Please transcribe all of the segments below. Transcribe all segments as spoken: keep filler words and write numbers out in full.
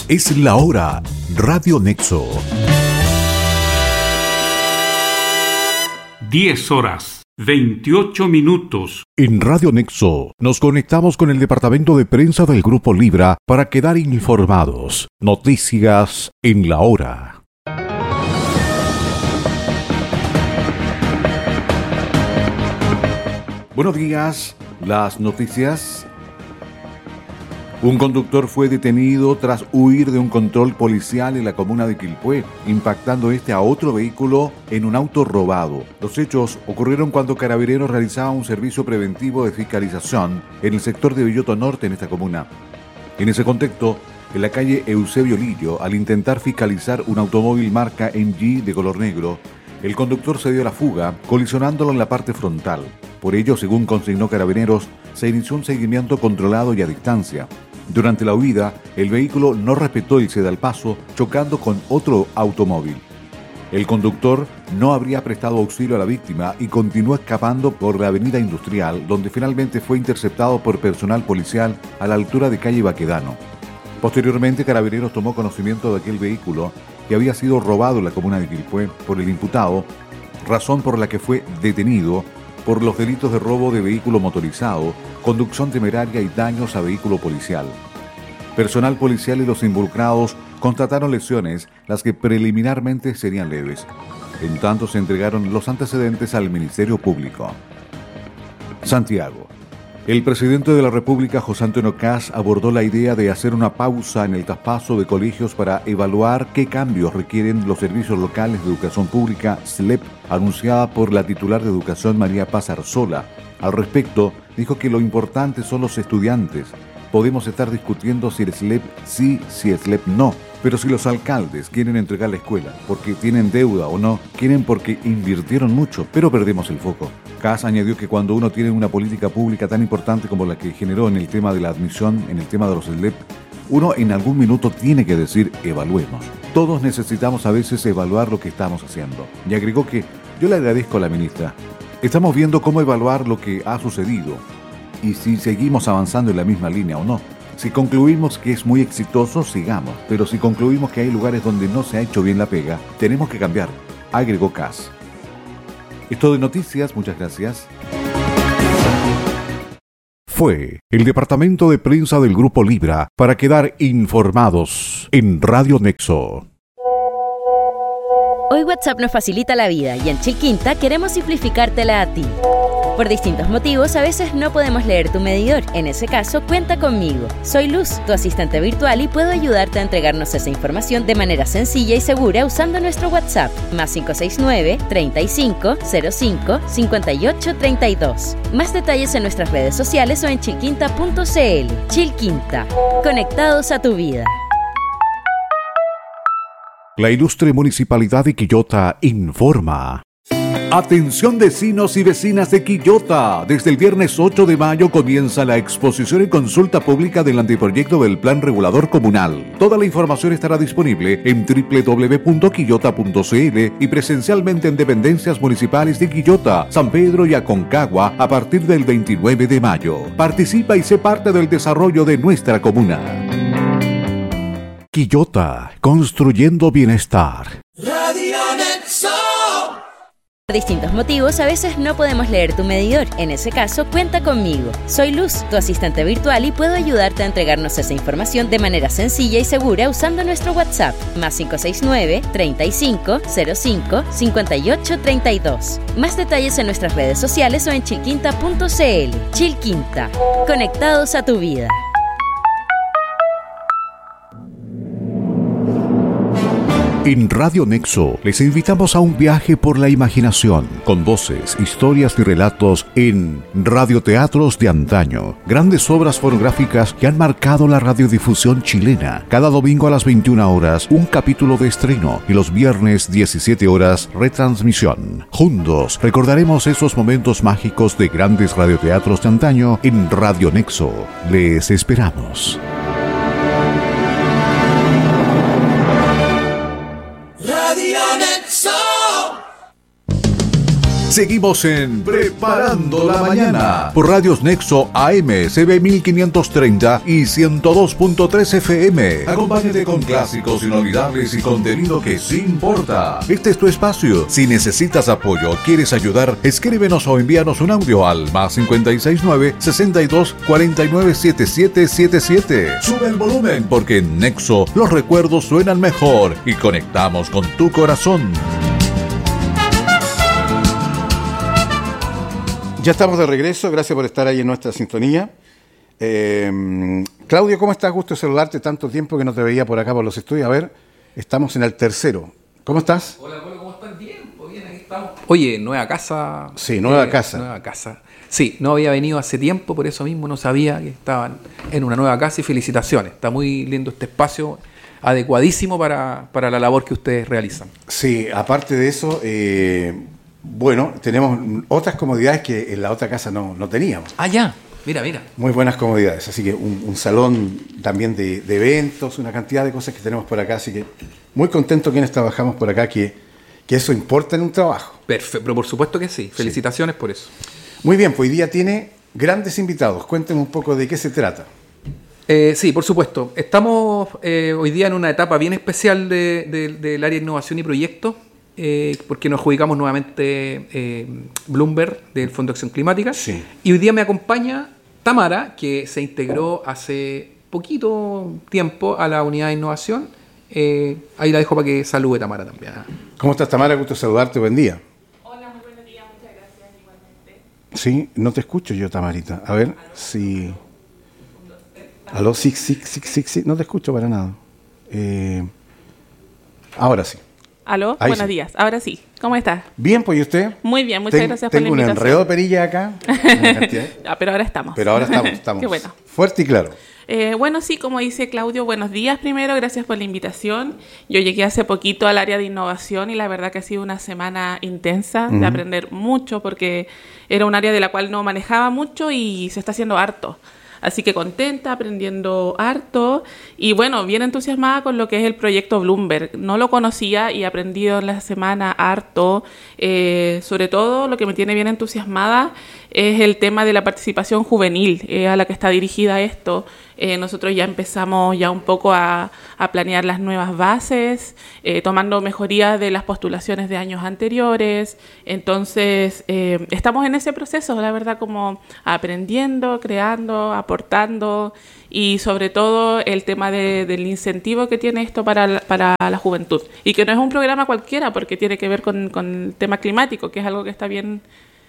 Es la hora. Radio Nexo. diez horas, veintiocho minutos. En Radio Nexo nos conectamos con el departamento de prensa del Grupo Libra para quedar informados. Noticias en la hora. Buenos días, las noticias. Un conductor fue detenido tras huir de un control policial en la comuna de Quilpué, impactando este a otro vehículo en un auto robado. Los hechos ocurrieron cuando Carabineros realizaba un servicio preventivo de fiscalización en el sector de Villoto Norte en esta comuna. En ese contexto, en la calle Eusebio Lillo, al intentar fiscalizar un automóvil marca M G de color negro, el conductor se dio a la fuga, colisionándolo en la parte frontal. Por ello, según consignó Carabineros, se inició un seguimiento controlado y a distancia. Durante la huida, el vehículo no respetó el ceda al paso, chocando con otro automóvil. El conductor no habría prestado auxilio a la víctima y continuó escapando por la avenida Industrial, donde finalmente fue interceptado por personal policial a la altura de calle Baquedano. Posteriormente, Carabineros tomó conocimiento de aquel vehículo que había sido robado en la comuna de Quilpué por el imputado, razón por la que fue detenido por los delitos de robo de vehículo motorizado, conducción temeraria y daños a vehículo policial. Personal policial y los involucrados constataron lesiones, las que preliminarmente serían leves. En tanto, se entregaron los antecedentes al Ministerio Público. Santiago. El presidente de la República, José Antonio Kast, abordó la idea de hacer una pausa en el traspaso de colegios para evaluar qué cambios requieren los servicios locales de educación pública, S L E P, anunciada por la titular de Educación, María Paz Arzola. Al respecto, dijo que lo importante son los estudiantes. Podemos estar discutiendo si el S L E P sí, si el S L E P no, pero si los alcaldes quieren entregar la escuela porque tienen deuda o no, quieren porque invirtieron mucho, pero perdemos el foco. Kast añadió que cuando uno tiene una política pública tan importante como la que generó en el tema de la admisión, en el tema de los S L E P, uno en algún minuto tiene que decir evaluemos. Todos necesitamos a veces evaluar lo que estamos haciendo. Y agregó que yo le agradezco a la ministra. Estamos viendo cómo evaluar lo que ha sucedido y si seguimos avanzando en la misma línea o no. Si concluimos que es muy exitoso, sigamos. Pero si concluimos que hay lugares donde no se ha hecho bien la pega, tenemos que cambiar, agregó Kast. Es todo de noticias, muchas gracias. Fue el departamento de prensa del Grupo Libra para quedar informados en Radio Nexo. Hoy WhatsApp nos facilita la vida y en Chilquinta queremos simplificártela a ti. Por distintos motivos, a veces no podemos leer tu medidor. En ese caso, cuenta conmigo. Soy Luz, tu asistente virtual, y puedo ayudarte a entregarnos esa información de manera sencilla y segura usando nuestro WhatsApp, más cinco seis nueve, treinta y cinco, cero cinco, cincuenta y ocho, treinta y dos. Más detalles en nuestras redes sociales o en chilquinta punto c l. Chilquinta, conectados a tu vida. La ilustre Municipalidad de Quillota informa. Atención vecinos y vecinas de Quillota. Desde el viernes ocho de mayo comienza la exposición y consulta pública del anteproyecto del Plan Regulador Comunal. Toda la información estará disponible en doble u doble u doble u punto quillota punto c l y presencialmente en dependencias municipales de Quillota, San Pedro y Aconcagua a partir del veintinueve de mayo. Participa y sé parte del desarrollo de nuestra comuna. Quillota, construyendo bienestar. Radio Nexo. Por distintos motivos, a veces no podemos leer tu medidor. En ese caso, cuenta conmigo. Soy Luz, tu asistente virtual, y puedo ayudarte a entregarnos esa información de manera sencilla y segura usando nuestro WhatsApp, más cinco seis nueve, treinta y cinco, cero cinco, cincuenta y ocho, treinta y dos. Más detalles en nuestras redes sociales o en chilquinta punto c l. Chilquinta, conectados a tu vida. En Radio Nexo les invitamos a un viaje por la imaginación, con voces, historias y relatos en radioteatros de antaño. Grandes obras fonográficas que han marcado la radiodifusión chilena. Cada domingo a las veintiuna horas, un capítulo de estreno, y los viernes diecisiete horas, retransmisión. Juntos recordaremos esos momentos mágicos de grandes radioteatros de antaño en Radio Nexo. Les esperamos. Seguimos en Preparando la Mañana por Radios Nexo A M, C B mil quinientos treinta y ciento dos punto tres F M. Acompáñate con clásicos inolvidables y contenido que sí importa. Este es tu espacio. Si necesitas apoyo o quieres ayudar, escríbenos o envíanos un audio al más cincuenta y seis nueve, sesenta y dos, cuarenta y nueve, setenta y siete setenta y siete. Sube el volumen porque en Nexo los recuerdos suenan mejor y conectamos con tu corazón. Ya estamos de regreso, gracias por estar ahí en nuestra sintonía. Eh, Claudio, ¿cómo estás? Gusto de saludarte, tanto tiempo que no te veía por acá por los estudios. A ver, estamos en el tercero. ¿Cómo estás? Hola, hola, ¿cómo estás? Bien, pues bien, aquí estamos. Oye, nueva casa. Sí, nueva eh, casa. Nueva casa. Sí, no había venido hace tiempo, por eso mismo no sabía que estaban en una nueva casa y felicitaciones. Está muy lindo este espacio, adecuadísimo para, para la labor que ustedes realizan. Sí, aparte de eso... Eh, Bueno, tenemos otras comodidades que en la otra casa no, no teníamos. Ah, ya. Mira, mira. Muy buenas comodidades. Así que un, un salón también de, de eventos, una cantidad de cosas que tenemos por acá. Así que muy contentos quienes trabajamos por acá, que, que eso importa en un trabajo. Perfecto, pero por supuesto que sí. Felicitaciones sí. por eso. Muy bien, pues hoy día tiene grandes invitados. Cuéntenme un poco de qué se trata. Eh, sí, por supuesto. Estamos eh, hoy día en una etapa bien especial de, de, del área de innovación y proyectos. Eh, porque nos adjudicamos nuevamente eh, Bloomberg del Fondo de Acción Climática. Sí. Y hoy día me acompaña Tamara, que se integró hace poquito tiempo a la unidad de innovación. Eh, ahí la dejo para que salude Tamara también. ¿Cómo estás, Tamara? Gusto saludarte, buen día. Hola, muy buenos días, muchas gracias, igualmente. Sí, no te escucho yo, Tamarita. A ver si... Aló, sí, sí, sí, sí, sí, no te escucho para nada. Eh... Ahora sí. Aló, Ahí buenos sí. días. Ahora sí. ¿Cómo estás? Bien, pues, ¿y usted? Muy bien, muchas Ten, gracias por la tengo invitación. un enredo de perilla acá. Una cantidad. Ah, pero ahora estamos. Pero ahora estamos, estamos Qué bueno. fuerte y claro. Eh, bueno, sí, como dice Claudio, buenos días primero, gracias por la invitación. Yo llegué hace poquito al área de innovación y la verdad que ha sido una semana intensa Uh-huh. de aprender mucho porque era un área de la cual no manejaba mucho y se está haciendo harto. Así que contenta, aprendiendo harto y bueno, bien entusiasmada con lo que es el proyecto Bloomberg. No lo conocía y he aprendido en la semana harto. Eh, sobre todo lo que me tiene bien entusiasmada es el tema de la participación juvenil eh, a la que está dirigida esto. Eh, nosotros ya empezamos ya un poco a, a planear las nuevas bases, eh, tomando mejorías de las postulaciones de años anteriores. Entonces, eh, estamos en ese proceso, la verdad, como aprendiendo, creando, aportando y sobre todo el tema de, del incentivo que tiene esto para la, para la juventud. Y que no es un programa cualquiera porque tiene que ver con, con el tema climático, que es algo que está bien...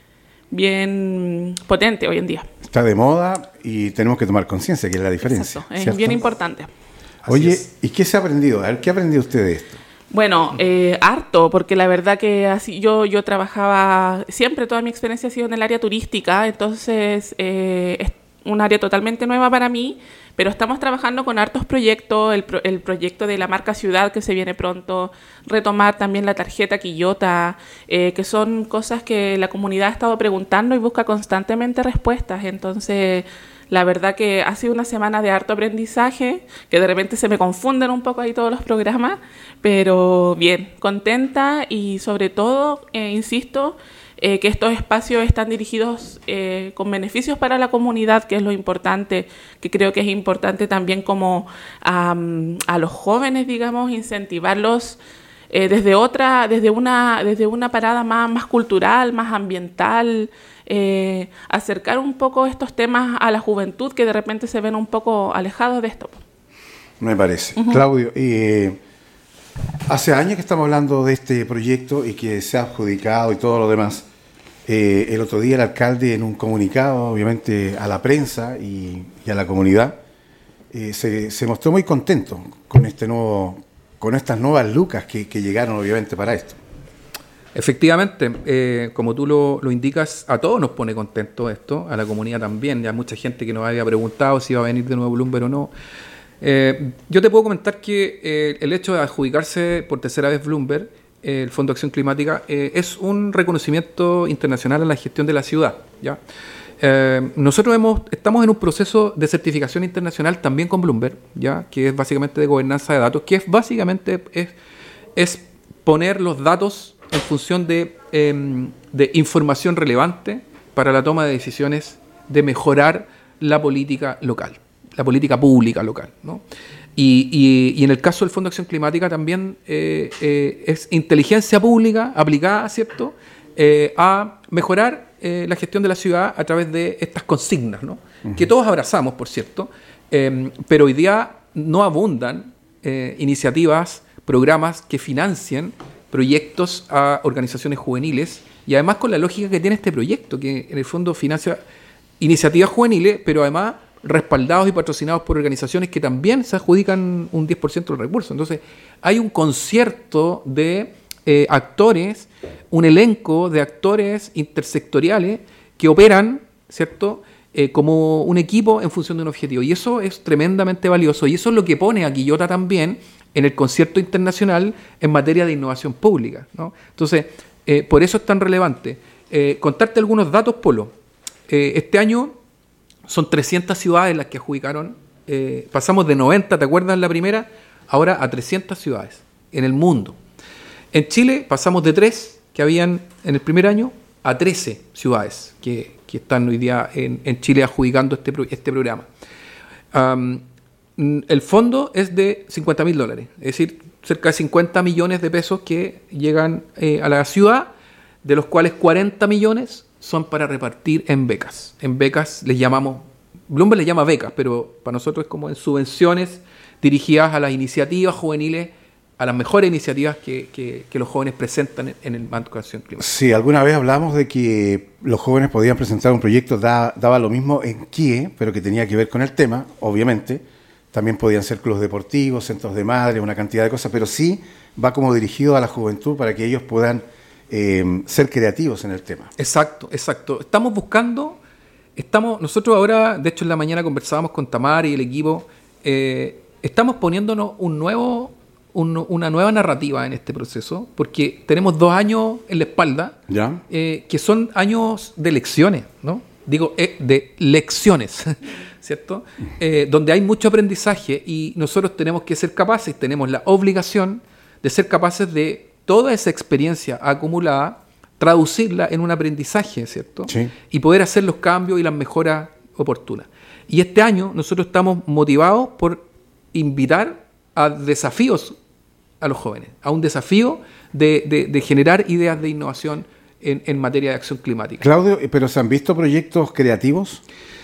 bien potente hoy en día. Está de moda y tenemos que tomar conciencia, que es la diferencia. Exacto, es ¿cierto? bien importante. Oye, es. ¿y qué se ha aprendido? A ver, ¿qué ha aprendido usted de esto? Bueno, eh, harto, porque la verdad que así yo, yo trabajaba, siempre toda mi experiencia ha sido en el área turística, entonces eh, es un área totalmente nueva para mí, pero estamos trabajando con hartos proyectos, el, pro, el proyecto de la marca Ciudad que se viene pronto, retomar también la tarjeta Quillota, eh, que son cosas que la comunidad ha estado preguntando y busca constantemente respuestas. Entonces, la verdad que ha sido una semana de harto aprendizaje, que de repente se me confunden un poco ahí todos los programas, pero bien, contenta y sobre todo, eh, insisto, Eh, que estos espacios están dirigidos eh, con beneficios para la comunidad, que es lo importante, que creo que es importante también como um, a los jóvenes, digamos, incentivarlos eh, desde otra, desde una, desde una parada más, más cultural, más ambiental, eh, acercar un poco estos temas a la juventud que de repente se ven un poco alejados de esto. Me parece. Uh-huh. Claudio, eh, hace años que estamos hablando de este proyecto y que se ha adjudicado y todo lo demás. Eh, el otro día el alcalde en un comunicado, obviamente a la prensa y, y a la comunidad, eh, se, se mostró muy contento con este nuevo, con estas nuevas lucas que, que llegaron obviamente para esto. Efectivamente, eh, como tú lo, lo indicas, a todos nos pone contento esto, a la comunidad también. Ya mucha gente que nos había preguntado si iba a venir de nuevo Bloomberg o no. Eh, yo te puedo comentar que eh, el hecho de adjudicarse por tercera vez Bloomberg, eh, el Fondo de Acción Climática, eh, es un reconocimiento internacional a la gestión de la ciudad, ¿ya? Eh, nosotros hemos, estamos en un proceso de certificación internacional también con Bloomberg, ¿ya? Que es básicamente de gobernanza de datos, que es básicamente es, es poner los datos en función de eh, de información relevante para la toma de decisiones de mejorar la política local, la política pública local, ¿no? Y, y, y en el caso del Fondo de Acción Climática también eh, eh, es inteligencia pública aplicada, ¿cierto?, eh, a mejorar eh, la gestión de la ciudad a través de estas consignas, ¿no? Uh-huh. Que todos abrazamos, por cierto, eh, pero hoy día no abundan eh, iniciativas, programas que financien proyectos a organizaciones juveniles, y además con la lógica que tiene este proyecto, que en el fondo financia iniciativas juveniles, pero además respaldados y patrocinados por organizaciones que también se adjudican un diez por ciento del recurso. Entonces, hay un concierto de eh, actores, un elenco de actores intersectoriales que operan, ¿cierto?, eh, como un equipo en función de un objetivo. Y eso es tremendamente valioso. Y eso es lo que pone a Quillota también en el concierto internacional en materia de innovación pública, ¿no? Entonces, eh, por eso es tan relevante. Eh, contarte algunos datos, Polo. Eh, este año son trescientas ciudades las que adjudicaron. Eh, pasamos de noventa, ¿te acuerdas la primera? Ahora a trescientas ciudades en el mundo. En Chile pasamos de tres que habían en el primer año a trece ciudades que, que están hoy día en, en Chile adjudicando este, este programa. Um, el fondo es de cincuenta mil dólares, es decir, cerca de cincuenta millones de pesos que llegan eh, a la ciudad, de los cuales cuarenta millones son para repartir en becas. En becas les llamamos, Bloomberg les llama becas, pero para nosotros es como en subvenciones dirigidas a las iniciativas juveniles, a las mejores iniciativas que, que, que los jóvenes presentan en el marco de acción climática. Sí, alguna vez hablamos de que los jóvenes podían presentar un proyecto, da, daba lo mismo en qué, pero que tenía que ver con el tema, obviamente. También podían ser clubes deportivos, centros de madre, una cantidad de cosas, pero sí va como dirigido a la juventud para que ellos puedan eh, ser creativos en el tema. Exacto, exacto. Estamos buscando, estamos, nosotros ahora, de hecho en la mañana conversábamos con Tamar y el equipo, eh, estamos poniéndonos un nuevo, un, una nueva narrativa en este proceso, porque tenemos dos años en la espalda, ¿ya? Eh, que son años de lecciones, ¿no? Digo, eh, de lecciones, ¿cierto? Eh, donde hay mucho aprendizaje y nosotros tenemos que ser capaces, tenemos la obligación de ser capaces de toda esa experiencia acumulada, traducirla en un aprendizaje, ¿cierto? Sí. Y poder hacer los cambios y las mejoras oportunas. Y este año nosotros estamos motivados por invitar a desafíos a los jóvenes, a un desafío de, de, de generar ideas de innovación en, en materia de acción climática. Claudio, ¿pero se han visto proyectos creativos?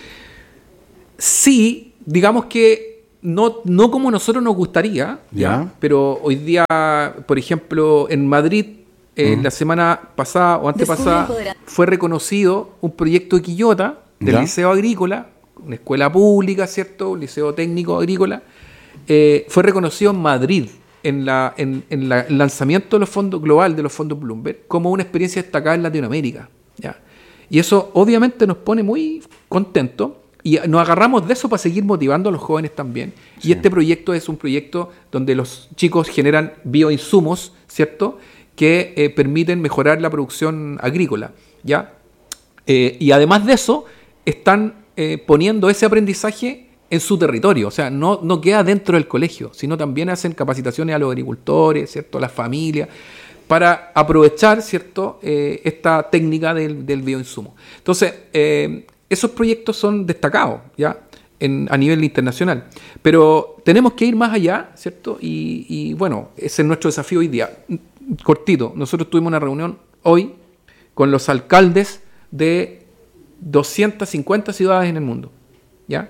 Sí, digamos que no, no como nosotros nos gustaría, ¿ya? ¿ya? Pero hoy día, por ejemplo, en Madrid, eh, uh-huh. la semana pasada o antepasada, fue reconocido un proyecto de Quillota, del ¿ya? Liceo Agrícola, una escuela pública, ¿cierto? Un liceo técnico agrícola, eh, fue reconocido en Madrid, en, la, en, en la, el lanzamiento de los fondos global de los fondos Bloomberg, como una experiencia destacada en Latinoamérica, ¿ya? Y eso obviamente nos pone muy contentos. Y nos agarramos de eso para seguir motivando a los jóvenes también. Sí. Y este proyecto es un proyecto donde los chicos generan bioinsumos, ¿cierto?, que eh, permiten mejorar la producción agrícola, ¿ya? Eh, y además de eso, están eh, poniendo ese aprendizaje en su territorio. O sea, no, no queda dentro del colegio, sino también hacen capacitaciones a los agricultores, ¿cierto?, a las familias, para aprovechar, ¿cierto?, eh, esta técnica del, del bioinsumo. Entonces, eh, esos proyectos son destacados, ¿ya?, en, a nivel internacional. Pero tenemos que ir más allá, ¿cierto? Y, y bueno, ese es nuestro desafío hoy día. Cortito, nosotros tuvimos una reunión hoy con los alcaldes de doscientas cincuenta ciudades en el mundo, ¿ya?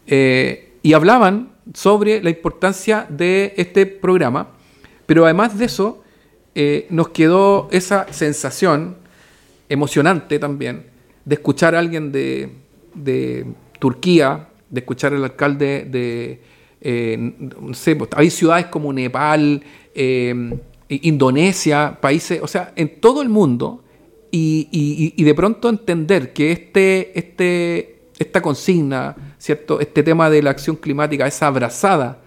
Eh, y hablaban sobre la importancia de este programa, pero además de eso, eh, nos quedó esa sensación emocionante también de escuchar a alguien de, de Turquía, de escuchar al alcalde de, eh, no sé, pues, hay ciudades como Nepal, eh, Indonesia, países, o sea, en todo el mundo, y, y, y de pronto entender que este, este, esta consigna, ¿cierto?, este tema de la acción climática es abrazada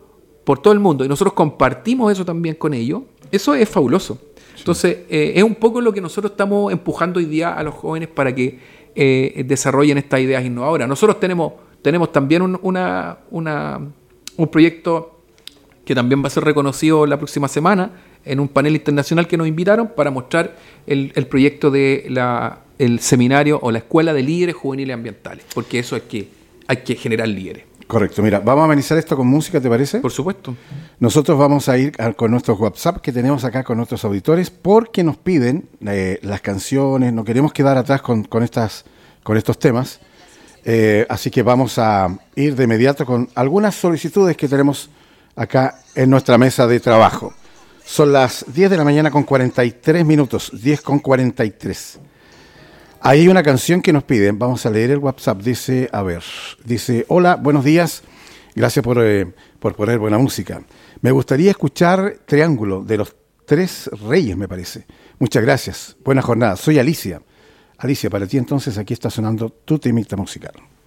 por todo el mundo, y nosotros compartimos eso también con ellos, eso es fabuloso. Entonces, eh, es un poco lo que nosotros estamos empujando hoy día a los jóvenes para que eh, desarrollen estas ideas innovadoras. Nosotros tenemos, tenemos también un, una, una, un proyecto que también va a ser reconocido la próxima semana en un panel internacional que nos invitaron para mostrar el, el proyecto de la, el seminario o la escuela de líderes juveniles ambientales, porque eso es que hay que generar líderes. Correcto, mira, vamos a amenizar esto con música, ¿te parece? Por supuesto. Nosotros vamos a ir a, con nuestros WhatsApp que tenemos acá con nuestros auditores, porque nos piden eh, las canciones, no queremos quedar atrás con, con, estas, con estos temas, eh, así que vamos a ir de inmediato con algunas solicitudes que tenemos acá en nuestra mesa de trabajo. Son las diez de la mañana con cuarenta y tres minutos, diez con cuarenta y tres. Hay una canción que nos piden, vamos a leer el WhatsApp, dice, a ver, dice, hola, buenos días, gracias por, eh, por poner buena música. Me gustaría escuchar Triángulo de los Tres Reyes, me parece. Muchas gracias, buena jornada, soy Alicia. Alicia, para ti entonces aquí está sonando tu temita musical.